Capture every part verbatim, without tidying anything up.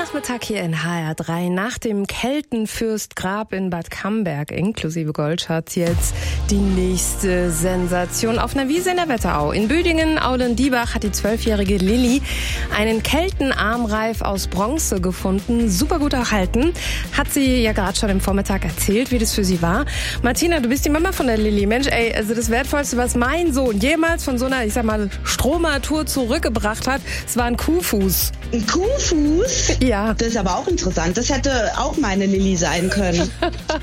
Nachmittag hier in H R drei. Nach dem Keltenfürstgrab in Bad Camberg inklusive Goldschatz jetzt die nächste Sensation auf einer Wiese in der Wetterau. In Büdingen-Aulen-Diebach hat die zwölfjährige Lilly einen Keltenarmreif aus Bronze gefunden. Super gut erhalten. Hat sie ja gerade schon im Vormittag erzählt, wie das für sie war. Martina, du bist die Mama von der Lilly. Mensch, ey, also das Wertvollste, was mein Sohn jemals von so einer, ich sag mal, Stromertour zurückgebracht hat, es war ein Kuhfuß. Ein Kuhfuß? Ja. Das ist aber auch interessant. Das hätte auch meine Lilly sein können.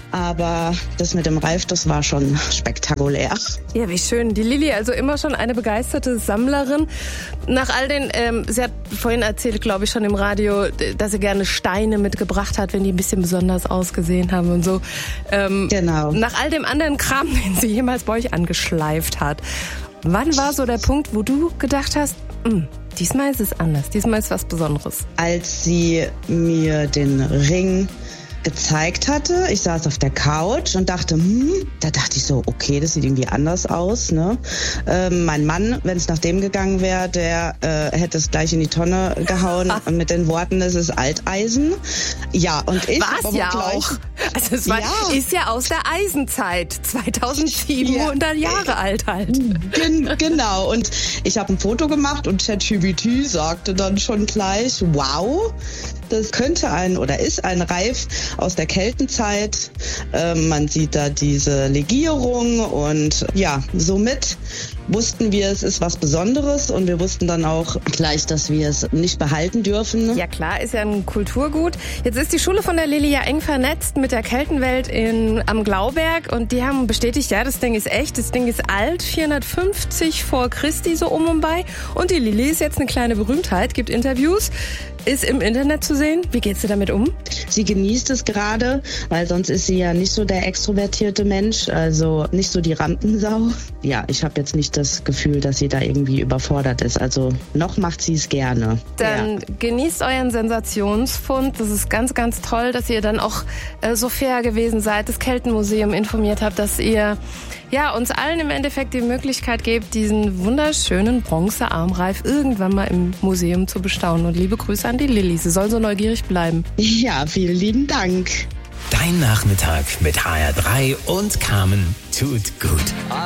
Aber das mit dem Reif, das war schon spektakulär. Ja, wie schön. Die Lilly, also immer schon eine begeisterte Sammlerin. Nach all den, ähm, sie hat vorhin erzählt, glaube ich, schon im Radio, dass sie gerne Steine mitgebracht hat, wenn die ein bisschen besonders ausgesehen haben und so. Ähm, genau. Nach all dem anderen Kram, den sie jemals bei euch angeschleift hat. Wann war so der Punkt, wo du gedacht hast, diesmal ist es anders, diesmal ist was Besonderes? Als sie mir den Ring gezeigt hatte, ich saß auf der Couch und dachte, hm, da dachte ich so, okay, das sieht irgendwie anders aus, ne? Ähm, mein Mann, wenn es nach dem gegangen wäre, der äh, hätte es gleich in die Tonne gehauen mit den Worten, es ist Alteisen. Ja, und ich... War's ja gleich, auch. Also es war, ja. ist ja aus der Eisenzeit, zweitausendsiebenhundert ja. Jahre alt halt. Gen- genau, und ich habe ein Foto gemacht und ChatGPT sagte dann schon gleich, wow, das könnte ein oder ist ein Reif aus der Keltenzeit. Ähm, man sieht da diese Legierung und ja, somit wussten wir, es ist was Besonderes und wir wussten dann auch gleich, dass wir es nicht behalten dürfen. Ja klar, ist ja ein Kulturgut. Jetzt ist die Schule von der Lilly ja eng vernetzt mit der Keltenwelt in, am Glauberg und die haben bestätigt, ja, das Ding ist echt, das Ding ist alt, vierhundertfünfzig vor Christi so um und bei und die Lilly ist jetzt eine kleine Berühmtheit, gibt Interviews, ist im Internet zu sehen. Wie geht sie damit um? Sie genießt es gerade, weil sonst ist sie ja nicht so der extrovertierte Mensch, also nicht so die Rampensau. Ja, ich habe jetzt nicht das Gefühl, dass sie da irgendwie überfordert ist. Also noch macht sie es gerne. Dann ja. Genießt euren Sensationsfund. Das ist ganz, ganz toll, dass ihr dann auch äh, so fair gewesen seid, das Keltenmuseum informiert habt, dass ihr ja uns allen im Endeffekt die Möglichkeit gebt, diesen wunderschönen Bronzearmreif irgendwann mal im Museum zu bestaunen. Und liebe Grüße an die Lilly. Sie soll so neugierig bleiben. Ja, vielen lieben Dank. Dein Nachmittag mit H R drei und Carmen tut gut.